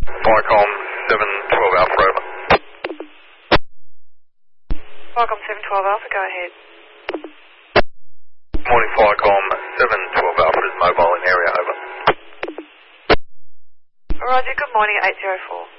Firecom 712 Alpha, over. Firecom 712 Alpha, go ahead. Morning, Firecom 712 Alpha is mobile in area, over. Roger, good morning, 804.